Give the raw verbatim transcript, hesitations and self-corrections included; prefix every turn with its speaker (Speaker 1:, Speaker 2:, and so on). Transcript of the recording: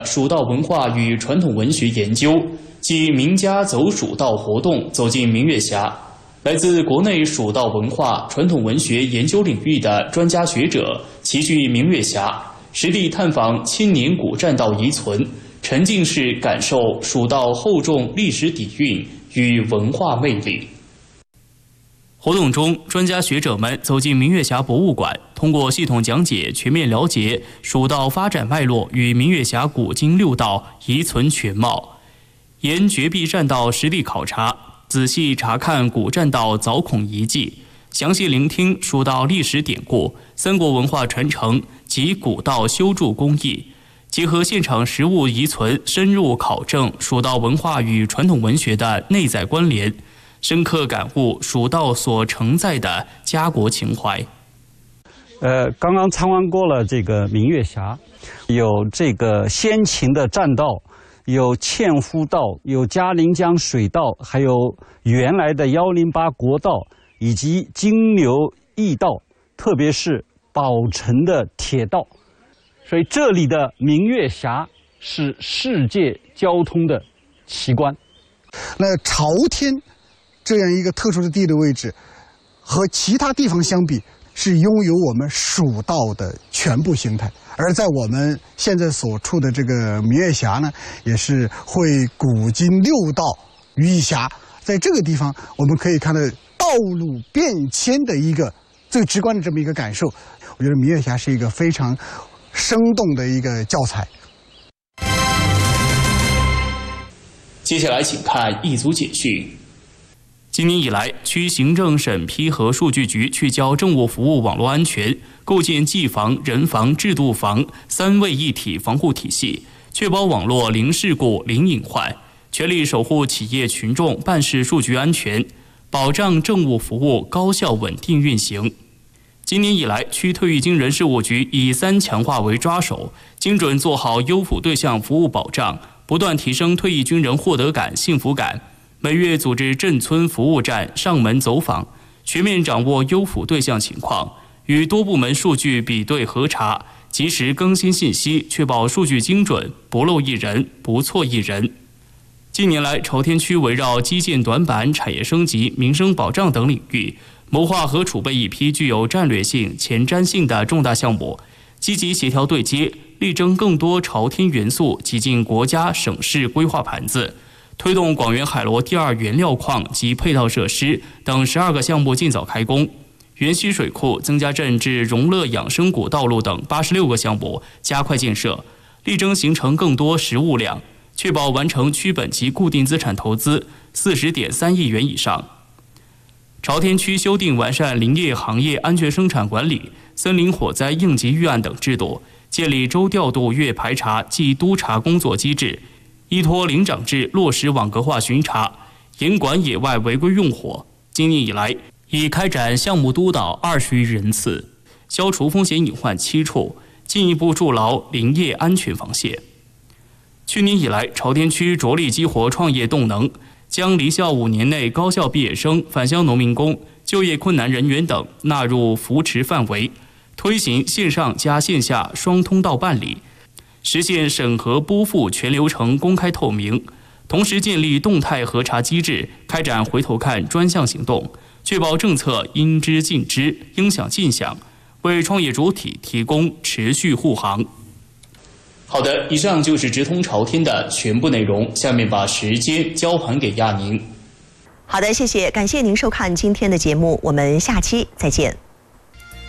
Speaker 1: 蜀道文化与传统文学研究及名家走蜀道活动走进明月峡。来自国内蜀道文化、传统文学研究领域的专家学者齐聚明月峡，实地探访千年古栈道遗存，沉浸式感受蜀道厚重历史底蕴与文化魅力。活动中，专家学者们走进明月峡博物馆，通过系统讲解，全面了解蜀道发展脉络与明月峡古今六道遗存全貌，沿绝壁栈道实地考察，仔细查看古栈道凿孔遗迹，详细聆听蜀道历史典故、三国文化传承及古道修筑工艺，结合现场实物遗存，深入考证蜀道文化与传统文学的内在关联，深刻感悟蜀道所承载的家国情怀。
Speaker 2: 呃，刚刚参观过了这个明月峡，有这个先秦的栈道，有纤夫道，有嘉陵江水道，还有原来的一零八国道以及金牛驿道，特别是宝成的铁道。所以这里的明月峡是世界交通的奇观。
Speaker 3: 那朝天这样一个特殊的地理位置，和其他地方相比，是拥有我们蜀道的全部形态。而在我们现在所处的这个明月峡呢，也是汇古今六道于一峡。在这个地方，我们可以看到道路变迁的一个最直观的这么一个感受。我觉得明月峡是一个非常生动的一个教材。
Speaker 1: 接下来请看一组简讯。今年以来，区行政审批和数据局聚焦政务服务网络安全，构建技防、人防、制度防三位一体防护体系，确保网络零事故、零隐患，全力守护企业群众办事数据安全，保障政务服务高效稳定运行。今年以来，区退役军人事务局以三强化为抓手，精准做好优抚对象服务保障，不断提升退役军人获得感、幸福感。每月组织镇村服务站上门走访，全面掌握优抚对象情况，与多部门数据比对核查，及时更新信息，确保数据精准，不漏一人，不错一人。近年来，朝天区围绕基建短板、产业升级、民生保障等领域，谋划和储备一批具有战略性、前瞻性的重大项目，积极协调对接，力争更多朝天元素挤进国家、省市规划盘子。推动广元海螺第二原料矿及配套设施等十二个项目尽早开工，元溪水库、增加镇至荣乐养生谷道路等八十六个项目加快建设，力争形成更多实物量，确保完成区本级固定资产投资四十点三亿元以上。朝天区修订完善林业行业安全生产管理、森林火灾应急预案等制度，建立周调度月排查暨督查工作机制。依托领长制落实网格化巡查，严管野外违规用火。今年以来，已开展项目督导二十余人次，消除风险隐患七处，进一步筑牢林业安全防线。去年以来，朝天区着力激活创业动能，将离校五年内高校毕业生、返乡农民工、就业困难人员等纳入扶持范围，推行线上加线下双通道办理。实现审核拨付全流程公开透明，同时建立动态核查机制，开展回头看专项行动，确保政策应知尽知、应想尽想，为创业主体提供持续护航。好的，以上就是直通朝天的全部内容，下面把时间交还给亚宁。
Speaker 4: 好的，谢谢，感谢您收看今天的节目，我们下期再见。